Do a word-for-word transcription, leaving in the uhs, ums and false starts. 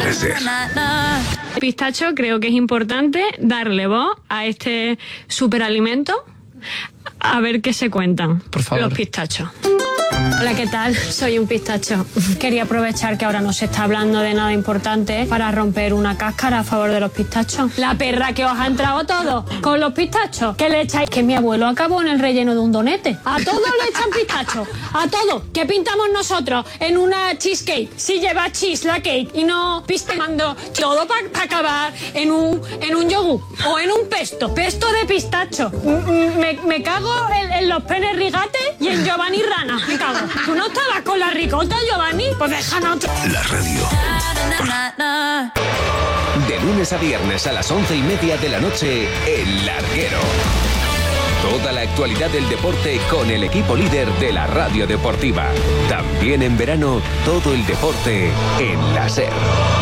La SER. Pistacho, creo que es importante darle voz a este superalimento. A ver qué se cuentan. Por favor. Los pistachos. Hola, ¿qué tal? Soy un pistacho. Quería aprovechar que ahora no se está hablando de nada importante para romper una cáscara a favor de los pistachos. La perra que os ha entrado todo con los pistachos. ¿Qué le echáis? Que mi abuelo acabó en el relleno de un donete. A todos le echan pistachos. A todos. ¿Qué pintamos nosotros en una cheesecake? Si lleva cheese la cake y no pistemando todo para pa acabar en un, en un yogur o en un pesto. Pesto de pistacho. Me, me cago en, en los penes rigates y en Giovanni Rana. Me cago. ¿Tú no estabas con la ricota, Giovanni? Pues déjanos. La radio. De lunes a viernes a las once y media de la noche, El Larguero. Toda la actualidad del deporte con el equipo líder de la radio deportiva. También en verano, todo el deporte en la SER.